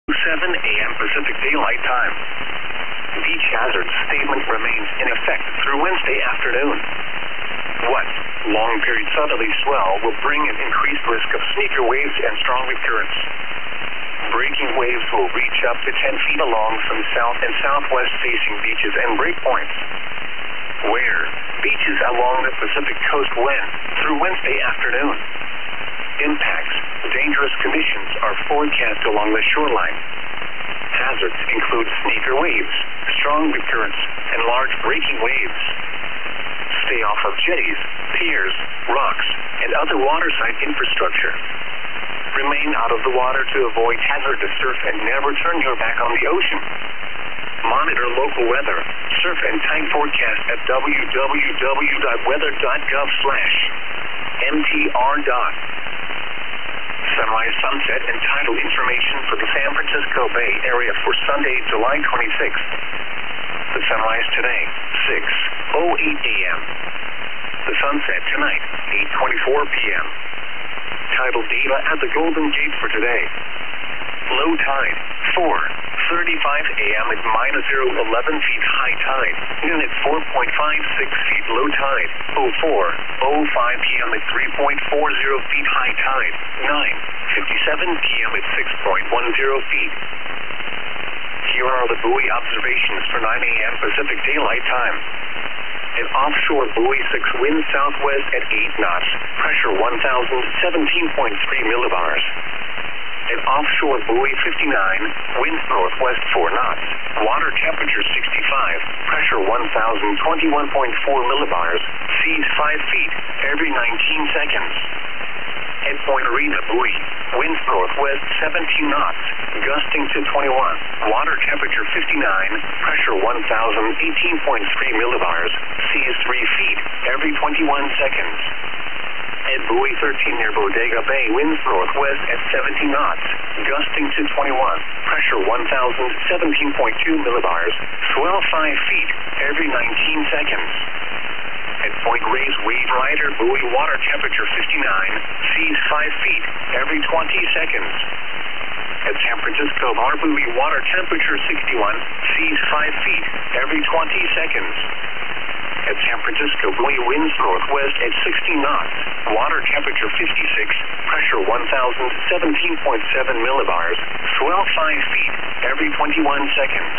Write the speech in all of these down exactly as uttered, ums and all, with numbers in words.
seven a m Pacific Daylight Time. Beach hazard statement remains in effect through Wednesday afternoon. What? Long-period southerly swell will bring an increased risk of sneaker waves and strong wind currents. Breaking waves will reach up to ten feet along some south and southwest facing beaches and breakpoints. Where? Beaches along the Pacific coast when? Through Wednesday afternoon. Impacts. Dangerous conditions are forecast along the shoreline. Hazards include sneaker waves, strong wind currents, and large breaking waves. Stay off of jetties, piers, rocks, and other waterside infrastructure. Remain out of the water to avoid hazardous surf and never turn your back on the ocean. Monitor local weather, surf and tide forecast at w w w dot weather dot gov slash m t r dot. Sunrise, sunset, and tidal information for the San Francisco Bay Area for Sunday, July twenty-sixth. The sunrise today, six oh eight a m The sunset tonight, eight twenty-four p m Tidal data at the Golden Gate for today. Low tide, four thirty-five a m at minus zero eleven feet high tide. Noon at four point five six feet low tide. oh four oh five p m at three point four zero feet high tide. nine fifty-seven p m at six point one zero feet. Here are the buoy observations for nine a m Pacific Daylight Time. An offshore buoy six wind southwest at eight knots. Pressure one thousand seventeen point three millibars. An offshore buoy fifty-nine, winds northwest four knots. Water temperature sixty-five, pressure one thousand twenty-one point four millibars, seas five feet every nineteen seconds. At Point Arena buoy, winds northwest seventeen knots, gusting to twenty-one. Water temperature fifty-nine, pressure one thousand eighteen point three millibars, seas three feet every twenty-one seconds. At buoy thirteen near Bodega Bay, winds northwest at seventeen knots, gusting to twenty-one. Pressure one thousand seventeen point two millibars, swell five feet every nineteen seconds. At Point Reyes Wave Rider buoy, water temperature fifty-nine, seas five feet every twenty seconds. At San Francisco Bar buoy, water temperature sixty-one, seas five feet every twenty seconds. At San Francisco buoy, winds northwest at sixty knots, water temperature fifty-six, pressure one thousand seventeen point seven millibars, swell five feet every twenty-one seconds.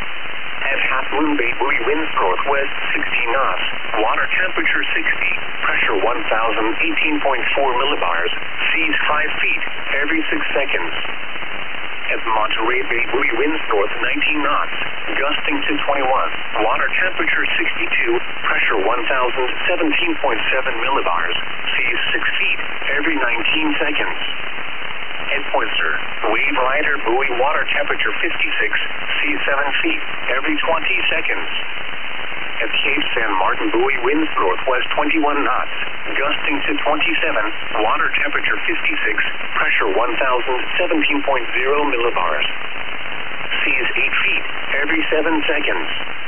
At Half Moon Bay buoy, winds northwest sixteen knots, water temperature sixty, pressure one thousand eighteen point four millibars, seas five feet every six seconds. At Monterey Bay buoy, winds north nineteen knots, gusting to twenty-one. Water temperature sixty-two, pressure one thousand seventeen point seven millibars, seas six feet every nineteen seconds. At Poynter, Wave Rider buoy, water temperature fifty-six, seas seven feet every twenty seconds. At Cape San Martin buoy, winds northwest twenty-one knots, gusting to twenty-seven, water temperature fifty-six, pressure one thousand seventeen point zero millibars. Seas eight feet every seven seconds.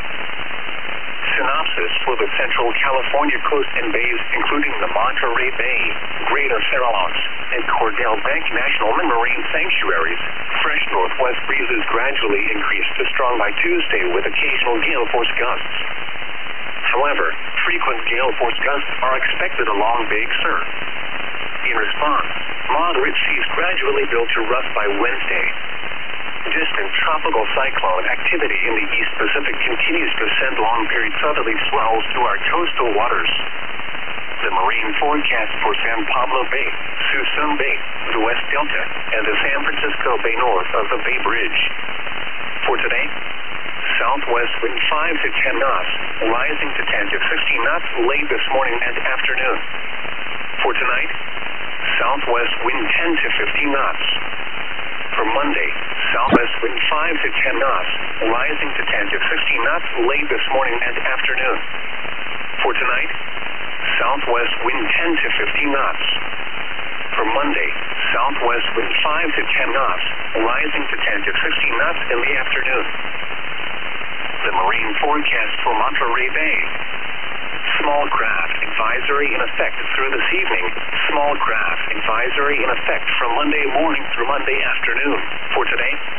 Synopsis for the Central California coast and bays, including the Monterey Bay, Greater Farallones, and Cordell Bank National Marine Sanctuaries. Fresh northwest breezes gradually increase to strong by Tuesday with occasional gale force gusts. However, frequent gale force gusts are expected along Big Sur. In response, moderate seas gradually build to rough by Wednesday. Distant tropical cyclone activity in the East Pacific continues to send long-period southerly swells to our coastal waters. The marine forecast for San Pablo Bay, Suisun Bay, the West Delta, and the San Francisco Bay north of the Bay Bridge. For today, southwest wind five to ten knots, rising to ten to fifteen knots late this morning and afternoon. For tonight, southwest wind ten to fifteen knots. For Monday, southwest wind five to ten knots, rising to ten to fifteen knots late this morning and afternoon. For tonight, southwest wind ten to fifteen knots. For Monday, southwest wind five to ten knots, rising to ten to fifteen knots in the afternoon. The marine forecast for Monterey Bay. Small craft advisory in effect through this evening. Small craft advisory in effect from Monday morning through Monday afternoon. For today,